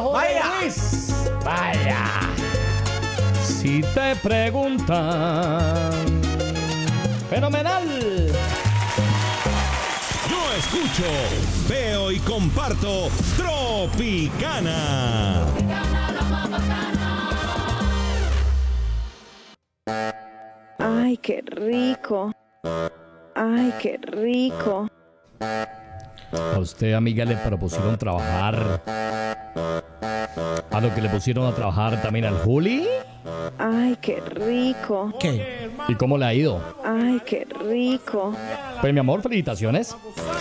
Jorge Vaya. Luis. Vaya. Si te preguntan. Fenomenal. Yo escucho, veo y comparto Tropicana. Ay, qué rico. Ay, qué rico. A usted, amiga, le propusieron trabajar. A lo que le pusieron a trabajar también al Juli. Ay, qué rico. ¿Qué? ¿Y cómo le ha ido? Ay, qué rico. Pues mi amor, felicitaciones.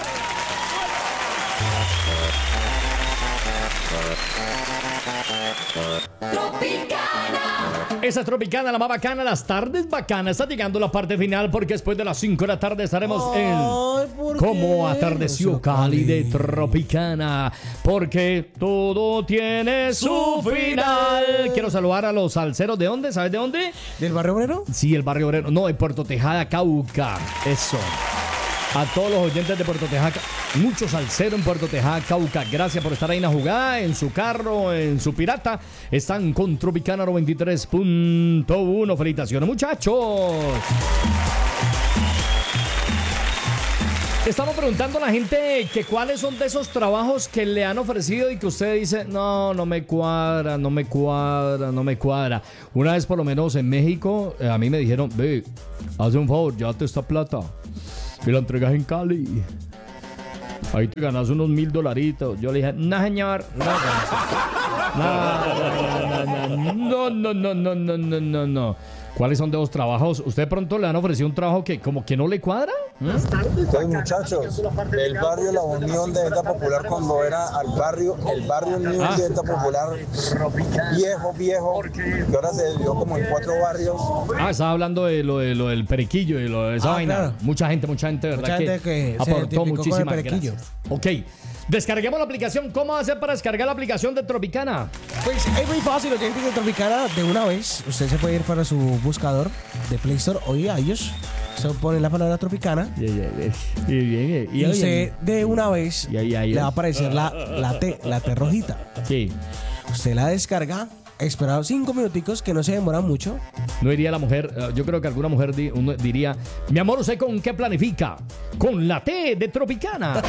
Esa es Tropicana, la más bacana, las tardes bacanas. Está llegando la parte final porque después de las 5 de la tarde estaremos en Cómo atardeció Cali de Tropicana. Porque todo tiene su final. Quiero saludar a los salseros. ¿De dónde? ¿Sabes de dónde? ¿Del barrio obrero? Sí, el barrio obrero. No, de Puerto Tejada, Cauca. Eso. A todos los oyentes de Puerto Tejada, muchos salseros en Puerto Tejada, Cauca. Gracias por estar ahí en la jugada, en su carro, en su pirata. Están con Tropicana 93.1. Felicitaciones, muchachos. Estamos preguntando a la gente que cuáles son de esos trabajos que le han ofrecido y que usted dice, no me cuadra, no me cuadra, no me cuadra. Una vez por lo menos en México, a mí me dijeron, ve, haz un favor, llévate esta plata y la entregas en Cali. Ahí te ganas unos $1,000. Yo le dije, no señor, no. ¿Cuáles son de los trabajos? ¿Usted de pronto le han ofrecido un trabajo que como que no le cuadra? Entonces, muchachos, el barrio La Unión de Venta Popular, cuando era el barrio Unión de Venta Popular, viejo, que ahora se dividió como en 4 barrios. Estaba hablando de lo del periquillo y lo de esa vaina. Claro. Mucha gente, ¿verdad? Mucha gente que se aportó identificó con el muchísimas periquillo. gracias. Ok. Descarguemos la aplicación. ¿Cómo hacer para descargar la aplicación de Tropicana? Pues es muy fácil, oyentes de Tropicana, de una vez. Usted se puede ir para su buscador de Play Store o iOS. Se pone la palabra Tropicana. Y usted de una vez le va a aparecer la T rojita. Sí. Usted la descarga, espera 5 minuticos que no se demoran mucho. No iría la mujer, yo creo que alguna mujer diría, mi amor, ¿usted con qué planifica? Con la T de Tropicana.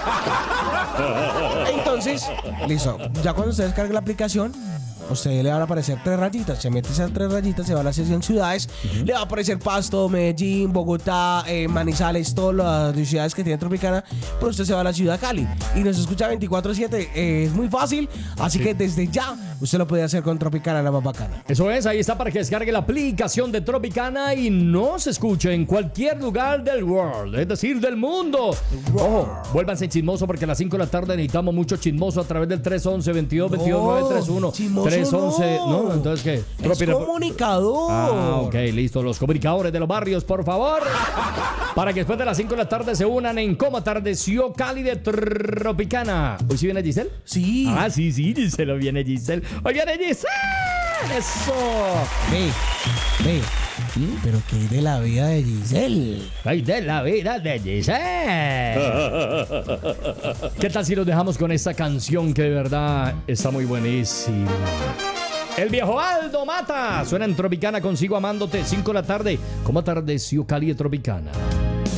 Entonces, listo. Ya cuando usted descargue la aplicación, a usted le van a aparecer 3 rayitas. Se mete esas 3 rayitas, se va a la sección ciudades. Le va a aparecer Pasto, Medellín, Bogotá, Manizales, todas las ciudades que tiene Tropicana. Pero usted se va a la ciudad de Cali y nos escucha 24/7. Es muy fácil. Así que desde ya usted lo puede hacer con Tropicana, la más bacana. Eso es, ahí está para que descargue la aplicación de Tropicana y nos escuche en cualquier lugar del world, es decir, del mundo. Ojo, vuélvanse chismoso porque a las 5 de la tarde necesitamos mucho chismoso a través del 311-22-22-931. 311, ¿no? Entonces, ¿qué? Es comunicador. Ok, listo. Los comunicadores de los barrios, por favor. Para que después de las 5 de la tarde se unan en Cómo atardeció Cali de Tropicana. ¿Hoy sí viene Giselle? Sí. Sí, Giselle, hoy viene Giselle. ¡Hoy viene Giselle! ¡Eso! Ve. Pero ¿qué hay de la vida de Giselle? ¡Ay, de la vida de Giselle! ¿Qué tal si nos dejamos con esta canción que de verdad está muy buenísima? El viejo Aldo Mata suena en Tropicana, consigo amándote, 5 de la tarde. ¿Cómo atardeció Cali de Tropicana?